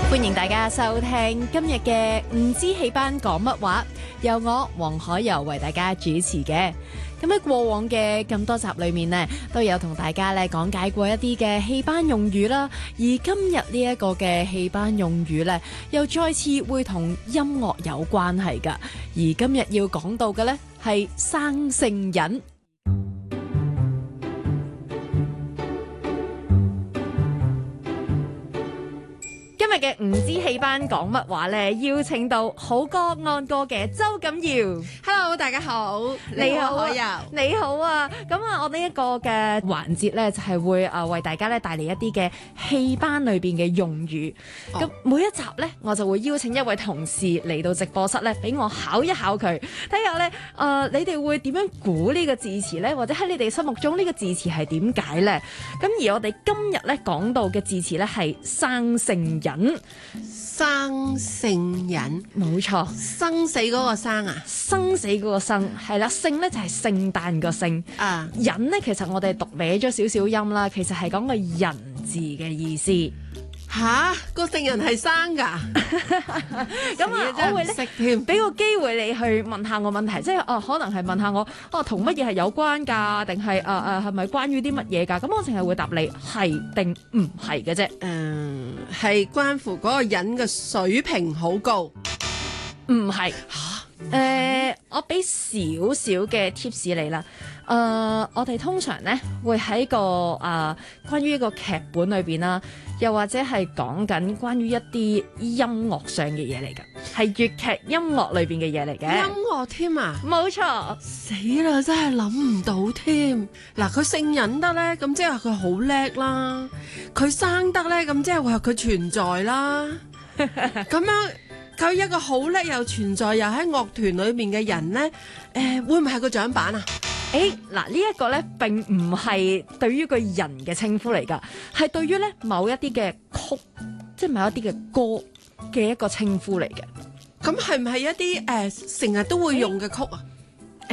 歡迎大家收聽今日嘅唔知戲班講乜話，由我黃海柔為大家主持嘅。咁喺過往嘅咁多集裏面呢，都有同大家咧講解過一啲嘅戲班用語啦。而今日呢一個嘅戲班用語呢，又再次會同音樂有關係噶。而今日要講到嘅呢，係生性人。今日嘅唔知戲班講乜話咧，邀請到好歌安歌嘅周錦堯。 Hello， 大家好， 你好海柔， 你好啊！咁啊，我呢一個嘅環節咧，就係會為大家咧帶嚟一啲嘅戲班裏邊嘅用語。咁每一集咧，我就會邀請一位同事嚟到直播室咧，俾我考一考佢，睇下咧你哋會點樣估呢個字詞咧，或者喺你哋心目中呢個字詞係點解咧？咁而我哋今日咧講到嘅字詞咧係生性人。 生性人， 冇錯， 生死嗰個生啊， 生死嗰個生係啦，性咧就係聖誕個聖啊， 人咧其實我哋讀歪咗少少音啦，其實係講個人字嘅意思。 吓，個聖人係生噶， 咁我會咧俾個機會你去問下我問題，即係可能係問下我同乜嘢係有關㗎，定係係咪關於啲乜嘢㗎？咁我淨係會答你係定唔係嘅啫。 係關乎嗰個人嘅水平好高， 唔係嚇。我俾少少嘅 tips 你啦。我哋通常咧會喺個關於一個劇本裏邊啦，又或者係講緊關於一啲音樂上嘅嘢嚟㗎，係粵劇音樂裏邊嘅嘢嚟嘅。 音樂添啊， 冇錯。 死啦，真係諗唔到添。嗱，佢聖人得咧，咁即係話佢好叻啦；佢生得咧，咁即係話佢存在啦。咁樣佢一個好叻又存在又喺樂團裏面嘅人咧，會唔會係個獎板啊？ 嗱，呢一個咧並唔係對於個人嘅稱呼嚟㗎，係對於咧某一啲嘅曲，即係某一啲嘅歌嘅一個稱呼嚟嘅。 咁係唔係一啲成日都會用嘅曲啊？